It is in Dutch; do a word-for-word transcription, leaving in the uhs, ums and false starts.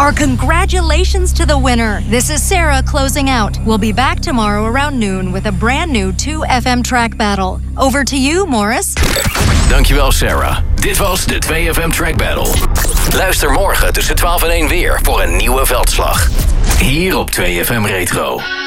Our congratulations to the winner. This is Sarah closing out. We'll be back tomorrow around noon with a brand new two F M track battle. Over to you, Morris. Dankjewel, Sarah. Dit was de twee F M Track Battle. Luister morgen tussen twaalf en één weer voor een nieuwe veldslag. Hier op twee F M Retro.